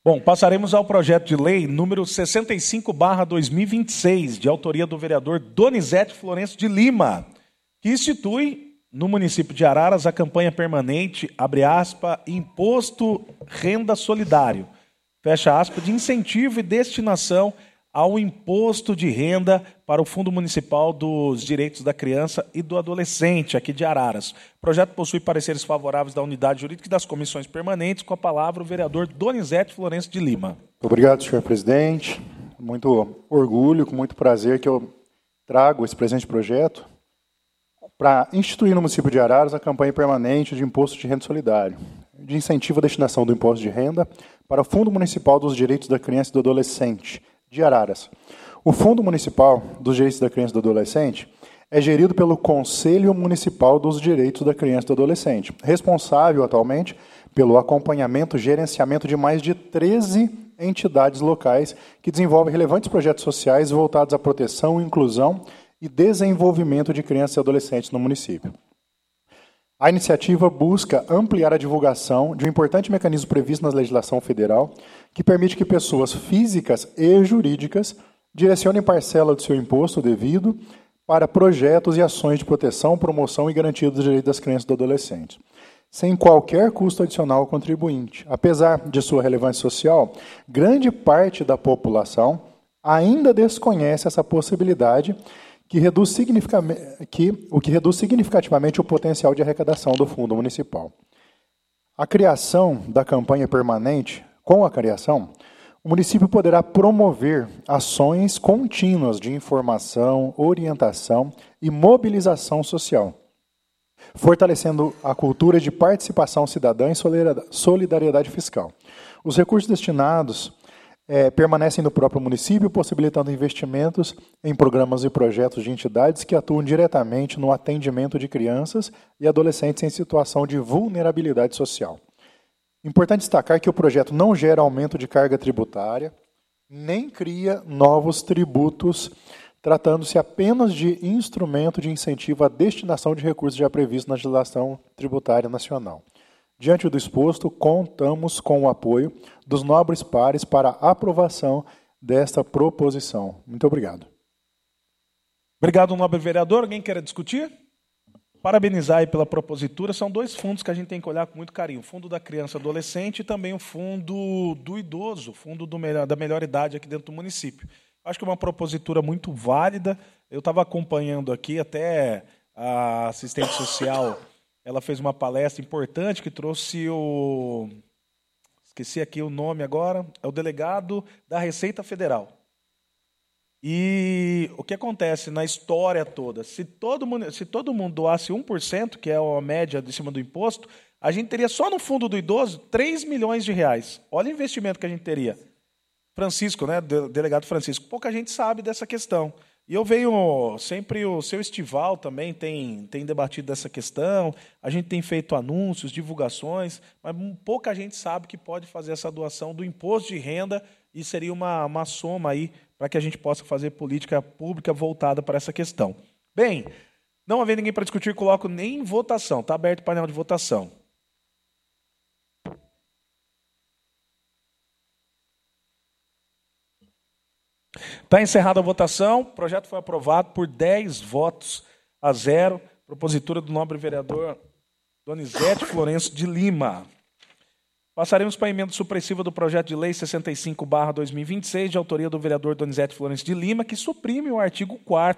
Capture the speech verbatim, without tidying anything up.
Bom, passaremos ao projeto de lei número sessenta e cinco barra dois mil e vinte e seis, de autoria do vereador Donizete Florencio de Lima, que institui no município de Araras a campanha permanente, abre aspas, Imposto Renda Solidário, fecha aspas, de incentivo e destinação ao imposto de renda para o Fundo Municipal dos Direitos da Criança e do Adolescente, aqui de Araras. O projeto possui pareceres favoráveis da unidade jurídica e das comissões permanentes. Com a palavra, o vereador Donizete Florencio de Lima. Obrigado, senhor presidente. Muito orgulho, com muito prazer que eu trago esse presente projeto para instituir no município de Araras a campanha permanente de imposto de renda solidário, de incentivo à destinação do imposto de renda para o Fundo Municipal dos Direitos da Criança e do Adolescente, de Araras. O Fundo Municipal dos Direitos da Criança e do Adolescente é gerido pelo Conselho Municipal dos Direitos da Criança e do Adolescente, responsável atualmente pelo acompanhamento e gerenciamento de mais de treze entidades locais que desenvolvem relevantes projetos sociais voltados à proteção, inclusão e desenvolvimento de crianças e adolescentes no município. A iniciativa busca ampliar a divulgação de um importante mecanismo previsto na legislação federal que permite que pessoas físicas e jurídicas direcionem parcela do seu imposto devido para projetos e ações de proteção, promoção e garantia dos direitos das crianças e dos adolescentes, sem qualquer custo adicional ao contribuinte. Apesar de sua relevância social, grande parte da população ainda desconhece essa possibilidade, que reduz significativamente, que, o que reduz significativamente o potencial de arrecadação do Fundo Municipal. A criação da campanha permanente, com a criação, o município poderá promover ações contínuas de informação, orientação e mobilização social, fortalecendo a cultura de participação cidadã e solidariedade fiscal. Os recursos destinados É, permanecem no próprio município, possibilitando investimentos em programas e projetos de entidades que atuam diretamente no atendimento de crianças e adolescentes em situação de vulnerabilidade social. Importante destacar que o projeto não gera aumento de carga tributária, nem cria novos tributos, tratando-se apenas de instrumento de incentivo à destinação de recursos já previstos na legislação tributária nacional. Diante do exposto, contamos com o apoio dos nobres pares para a aprovação desta proposição. Muito obrigado. Obrigado, nobre vereador. Alguém quer discutir? Parabenizar aí pela propositura. São dois fundos que a gente tem que olhar com muito carinho. O Fundo da Criança e Adolescente e também o Fundo do Idoso, o Fundo do melhor, da Melhor Idade aqui dentro do município. Acho que é uma propositura muito válida. Eu estava acompanhando aqui, até a assistente social... Ela fez uma palestra importante que trouxe o... Esqueci aqui o nome agora. É o delegado da Receita Federal. E o que acontece na história toda? Se todo mundo, se todo mundo doasse um por cento, que é a média de cima do imposto, a gente teria só no fundo do idoso três milhões de reais. Olha o investimento que a gente teria. Francisco, né? Delegado Francisco. Pouca gente sabe dessa questão. E eu venho, sempre o seu Estival também tem, tem debatido essa questão, a gente tem feito anúncios, divulgações, mas pouca gente sabe que pode fazer essa doação do imposto de renda e seria uma, uma soma aí para que a gente possa fazer política pública voltada para essa questão. Bem, não havendo ninguém para discutir, coloco nem em votação, está aberto o painel de votação. Está encerrada a votação. O projeto foi aprovado por dez votos a zero. Propositura do nobre vereador Donizete Florencio de Lima. Passaremos para a emenda supressiva do projeto de lei sessenta e cinco barra dois mil e vinte e seis, de autoria do vereador Donizete Florencio de Lima, que suprime o artigo quarto